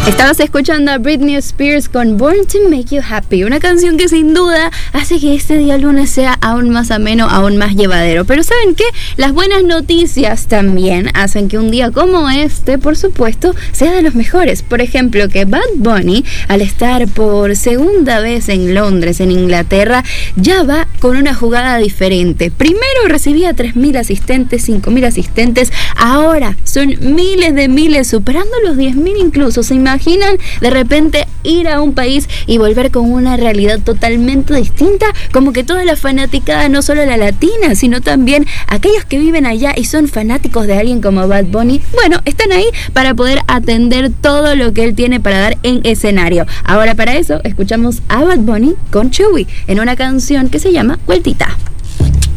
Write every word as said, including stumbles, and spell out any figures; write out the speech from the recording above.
Estabas escuchando a Britney Spears con Born to Make You Happy, una canción que sin duda hace que este día lunes sea aún más ameno, aún más llevadero. Pero ¿saben qué? Las buenas noticias también hacen que un día como este, por supuesto, sea de los mejores. Por ejemplo, que Bad Bunny, al estar por segunda vez en Londres, en Inglaterra, ya va con una jugada diferente. Primero recibía tres mil asistentes, cinco mil asistentes, ahora son miles de miles, superando los diez mil incluso. ¿Se imaginan de repente ir a un país y volver con una realidad totalmente distinta? Como que toda la fanaticada, no solo la latina, sino también aquellos que viven allá y son fanáticos de alguien como Bad Bunny, bueno, están ahí para poder atender todo lo que él tiene para dar en escenario. Ahora para eso escuchamos a Bad Bunny con Chewy en una canción que se llama Vueltita.